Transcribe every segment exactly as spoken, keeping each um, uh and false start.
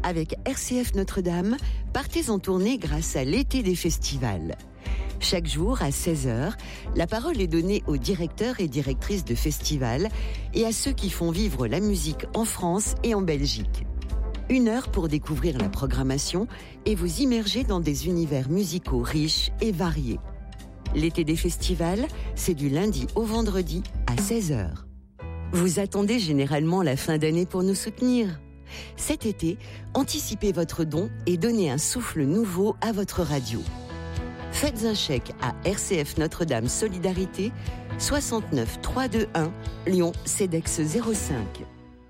Avec R C F Notre-Dame, partez en tournée grâce à l'été des festivals. Chaque jour, à seize heures, la parole est donnée aux directeurs et directrices de festivals et à ceux qui font vivre la musique en France et en Belgique. Une heure pour découvrir la programmation et vous immerger dans des univers musicaux riches et variés. L'été des festivals, c'est du lundi au vendredi à seize heures. Vous attendez généralement la fin d'année pour nous soutenir. Cet été, anticipez votre don et donnez un souffle nouveau à votre radio. Faites un chèque à R C F Notre-Dame Solidarité, soixante-neuf trois cent vingt et un, Lyon, CEDEX zéro cinq.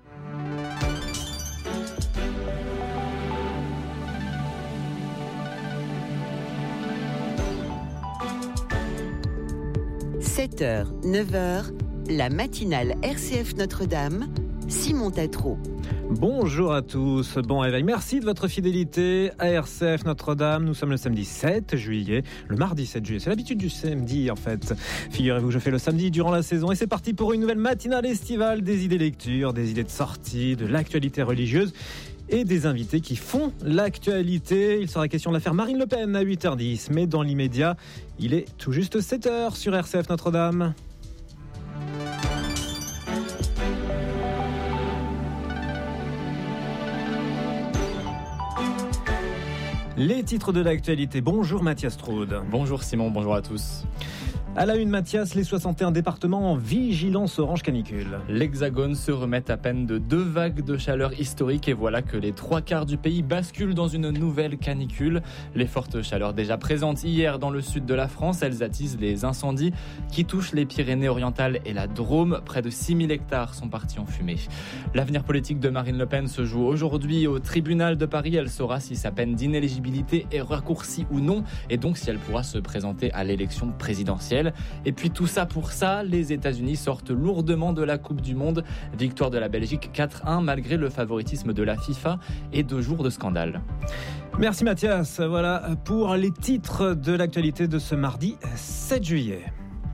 sept heures, neuf heures, la matinale R C F Notre-Dame, Simon Tatro. Bonjour à tous, bon réveil, merci de votre fidélité à R C F Notre-Dame. Nous sommes le samedi sept juillet, le mardi sept juillet, c'est l'habitude du samedi en fait. Figurez-vous, je fais le samedi durant la saison et c'est parti pour une nouvelle matinale estivale, des idées lecture, des idées de sortie, de l'actualité religieuse et des invités qui font l'actualité. Il sera question de l'affaire Marine Le Pen à huit heures dix, mais dans l'immédiat, il est tout juste sept heures sur R C F Notre-Dame. Les titres de l'actualité. Bonjour Mathias Straude. Bonjour Simon, bonjour à tous. À la une, Mathias, les soixante et un départements en vigilance orange canicule. L'Hexagone se remet à peine de deux vagues de chaleur historiques et voilà que les trois quarts du pays basculent dans une nouvelle canicule. Les fortes chaleurs déjà présentes hier dans le sud de la France, elles attisent les incendies qui touchent les Pyrénées-Orientales et la Drôme. Près de six mille hectares sont partis en fumée. L'avenir politique de Marine Le Pen se joue aujourd'hui au tribunal de Paris. Elle saura si sa peine d'inéligibilité est raccourcie ou non et donc si elle pourra se présenter à l'élection présidentielle. Et puis tout ça pour ça, les États-Unis sortent lourdement de la Coupe du Monde. Victoire de la Belgique quatre un malgré le favoritisme de la FIFA et deux jours de scandale. Merci Mathias. Voilà pour les titres de l'actualité de ce mardi sept juillet.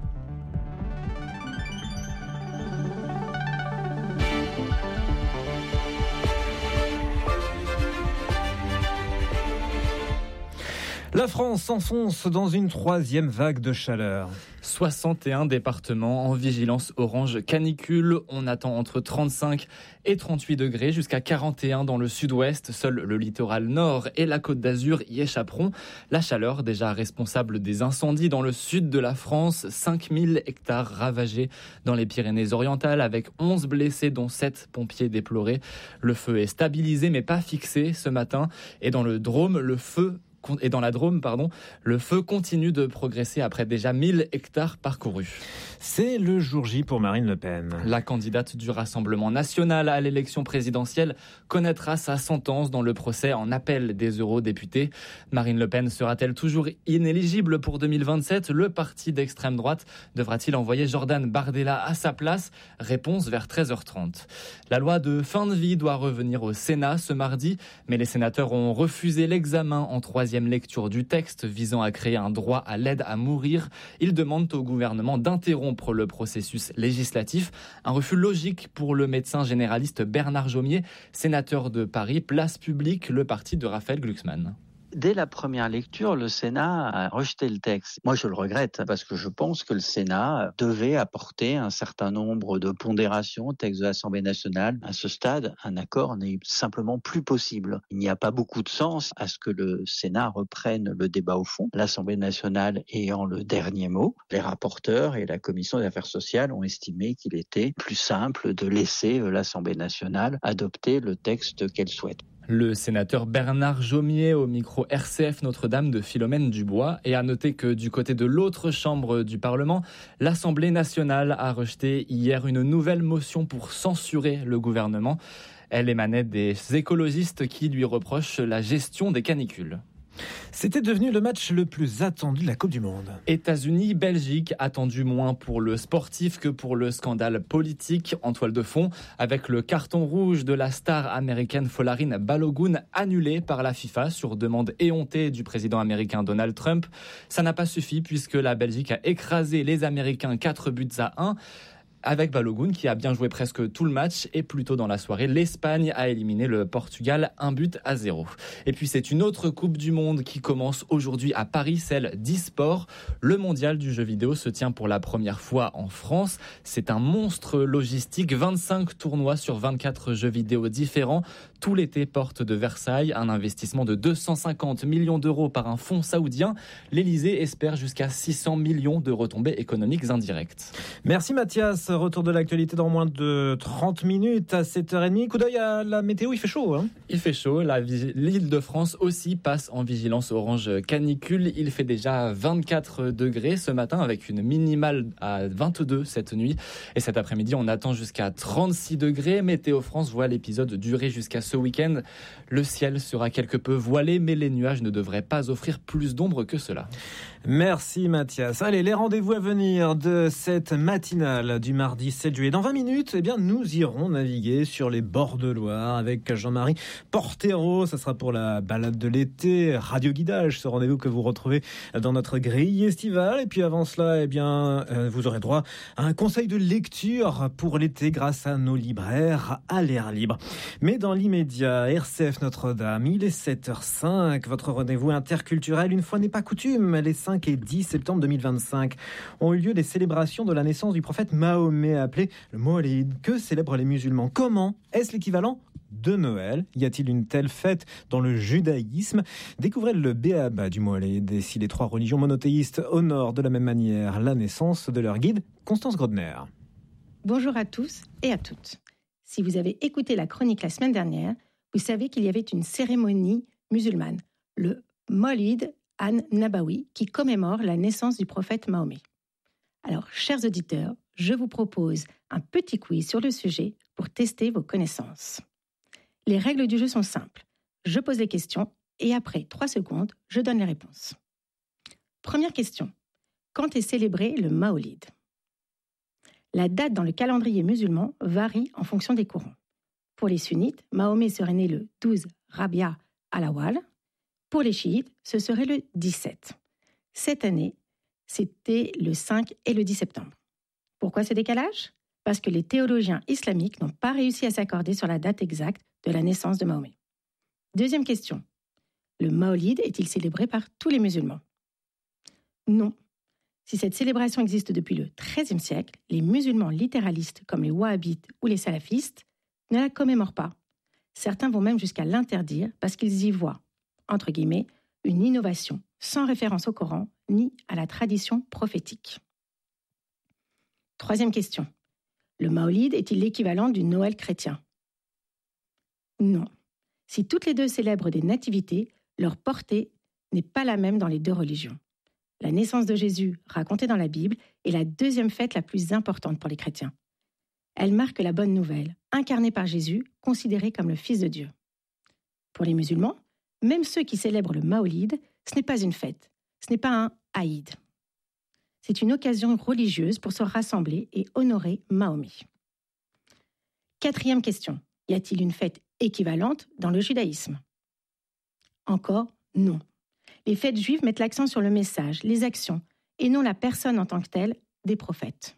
La France s'enfonce dans une troisième vague de chaleur. soixante et un départements en vigilance orange canicule. On attend entre trente-cinq et trente-huit degrés jusqu'à quarante et un dans le sud-ouest. Seul le littoral nord et la Côte d'Azur y échapperont. La chaleur, déjà responsable des incendies dans le sud de la France. cinq mille hectares ravagés dans les Pyrénées-Orientales avec onze blessés dont sept pompiers déplorés. Le feu est stabilisé mais pas fixé ce matin. Et dans le Drôme, le feu Et dans la Drôme, pardon, le feu continue de progresser après déjà mille hectares parcourus. C'est le jour J pour Marine Le Pen. La candidate du Rassemblement national à l'élection présidentielle connaîtra sa sentence dans le procès en appel des eurodéputés. Marine Le Pen sera-t-elle toujours inéligible pour deux mille vingt-sept ? Le parti d'extrême droite devra-t-il envoyer Jordan Bardella à sa place ? Réponse vers treize heures trente. La loi de fin de vie doit revenir au Sénat ce mardi, mais les sénateurs ont refusé l'examen en troisième lecture du texte visant à créer un droit à l'aide à mourir. Ils demandent au gouvernement d'interrompre le processus législatif. Un refus logique pour le médecin généraliste Bernard Jomier, sénateur de Paris, Place Publique, le parti de Raphaël Glucksmann. Dès la première lecture, le Sénat a rejeté le texte. Moi, je le regrette parce que je pense que le Sénat devait apporter un certain nombre de pondérations au texte de l'Assemblée nationale. À ce stade, un accord n'est simplement plus possible. Il n'y a pas beaucoup de sens à ce que le Sénat reprenne le débat au fond, l'Assemblée nationale ayant le dernier mot. Les rapporteurs et la Commission des affaires sociales ont estimé qu'il était plus simple de laisser l'Assemblée nationale adopter le texte qu'elle souhaite. Le sénateur Bernard Jomier au micro R C F Notre-Dame de Philomène Dubois. Et à noter que du côté de l'autre chambre du Parlement, l'Assemblée nationale a rejeté hier une nouvelle motion pour censurer le gouvernement. Elle émanait des écologistes qui lui reprochent la gestion des canicules. C'était devenu le match le plus attendu de la Coupe du Monde. États-Unis-Belgique, attendu moins pour le sportif que pour le scandale politique en toile de fond, avec le carton rouge de la star américaine Folarin Balogun annulé par la FIFA sur demande éhontée du président américain Donald Trump. Ça n'a pas suffi puisque la Belgique a écrasé les Américains quatre buts à un. avec Balogun qui a bien joué presque tout le match. Et plus tôt dans la soirée, l'Espagne a éliminé le Portugal un but à zéro. Et puis c'est une autre Coupe du Monde qui commence aujourd'hui à Paris, celle d'e-sport. Le mondial du jeu vidéo se tient pour la première fois en France. C'est un monstre logistique, vingt-cinq tournois sur vingt-quatre jeux vidéo différents. Tout l'été, porte de Versailles, un investissement de deux cent cinquante millions d'euros par un fonds saoudien. L'Elysée espère jusqu'à six cents millions de retombées économiques indirectes. Merci Mathias, retour de l'actualité dans moins de trente minutes à sept heures trente. Coup d'œil à la météo, il fait chaud. Hein il fait chaud, la, l'île de France aussi passe en vigilance orange canicule. Il fait déjà vingt-quatre degrés ce matin avec une minimale à vingt-deux cette nuit. Et cet après-midi, on attend jusqu'à trente-six degrés. Météo France voit l'épisode durer jusqu'à ce week-end. Le ciel sera quelque peu voilé, mais les nuages ne devraient pas offrir plus d'ombre que cela. Merci Mathias. Allez, les rendez-vous à venir de cette matinale du mardi sept juillet. Dans vingt minutes, eh bien, nous irons naviguer sur les bords de Loire avec Jean-Marie Portero. Ça sera pour la balade de l'été, Radio Guidage, ce rendez-vous que vous retrouvez dans notre grille estivale. Et puis avant cela, eh bien, euh, vous aurez droit à un conseil de lecture pour l'été grâce à nos libraires à l'air libre. Mais dans l'immédiat, R C F Notre-Dame, il est sept heures cinq. Votre rendez-vous interculturel, une fois n'est pas coutume, les cinq et dix septembre deux mille vingt-cinq ont eu lieu les célébrations de la naissance du prophète Mahomet, appelé le Mawlid. Que célèbrent les musulmans ? Comment ? Est-ce l'équivalent de Noël ? Y a-t-il une telle fête dans le judaïsme ? Découvrez le béaba du Mawlid et si les trois religions monothéistes honorent de la même manière la naissance de leur guide, Constance Grodner. Bonjour à tous et à toutes. Si vous avez écouté la chronique la semaine dernière, vous savez qu'il y avait une cérémonie musulmane, le Mawlid an-Nabawi, qui commémore la naissance du prophète Mahomet. Alors, chers auditeurs, je vous propose un petit quiz sur le sujet pour tester vos connaissances. Les règles du jeu sont simples. Je pose les questions et après trois secondes, je donne les réponses. Première question. Quand est célébré le Mawlid ? La date dans le calendrier musulman varie en fonction des courants. Pour les sunnites, Mahomet serait né le douze Rabia al-Awwal. Pour les chiites, ce serait le dix-sept. Cette année, c'était le cinq et le dix septembre. Pourquoi ce décalage ? Parce que les théologiens islamiques n'ont pas réussi à s'accorder sur la date exacte de la naissance de Mahomet. Deuxième question. Le Mawlid est-il célébré par tous les musulmans ? Non. Si cette célébration existe depuis le treizième siècle, les musulmans littéralistes comme les wahhabites ou les salafistes ne la commémorent pas. Certains vont même jusqu'à l'interdire parce qu'ils y voient, entre guillemets, une innovation sans référence au Coran ni à la tradition prophétique. Troisième question. Le Mawlid est-il l'équivalent du Noël chrétien ? Non. Si toutes les deux célèbrent des nativités, leur portée n'est pas la même dans les deux religions. La naissance de Jésus, racontée dans la Bible, est la deuxième fête la plus importante pour les chrétiens. Elle marque la bonne nouvelle, incarnée par Jésus, considéré comme le Fils de Dieu. Pour les musulmans, même ceux qui célèbrent le Mawlid, ce n'est pas une fête, ce n'est pas un Aïd. C'est une occasion religieuse pour se rassembler et honorer Mahomet. Quatrième question. Y a-t-il une fête équivalente dans le judaïsme ? Encore non. Les fêtes juives mettent l'accent sur le message, les actions, et non la personne en tant que telle des prophètes.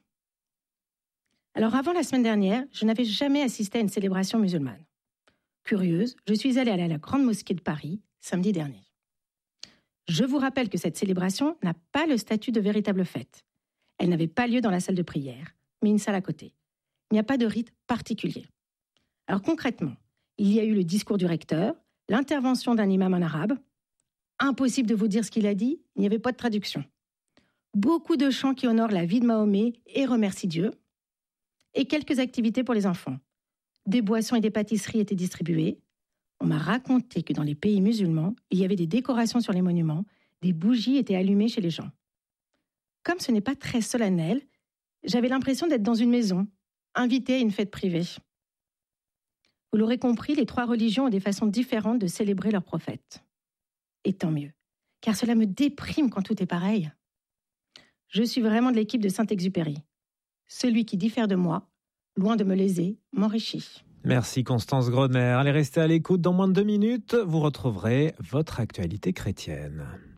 Alors avant la semaine dernière, je n'avais jamais assisté à une célébration musulmane. Curieuse, je suis allée à la Grande Mosquée de Paris samedi dernier. Je vous rappelle que cette célébration n'a pas le statut de véritable fête. Elle n'avait pas lieu dans la salle de prière, mais une salle à côté. Il n'y a pas de rite particulier. Alors concrètement, il y a eu le discours du recteur, l'intervention d'un imam en arabe. Impossible de vous dire ce qu'il a dit, il n'y avait pas de traduction. Beaucoup de chants qui honorent la vie de Mahomet et remercient Dieu. Et quelques activités pour les enfants. Des boissons et des pâtisseries étaient distribuées. On m'a raconté que dans les pays musulmans, il y avait des décorations sur les monuments, des bougies étaient allumées chez les gens. Comme ce n'est pas très solennel, j'avais l'impression d'être dans une maison, invitée à une fête privée. Vous l'aurez compris, les trois religions ont des façons différentes de célébrer leurs prophètes. Et tant mieux, car cela me déprime quand tout est pareil. Je suis vraiment de l'équipe de Saint-Exupéry. Celui qui diffère de moi, loin de me léser, m'enrichit. Merci Constance Grodner. Allez rester à l'écoute. Dans moins de deux minutes, vous retrouverez votre actualité chrétienne.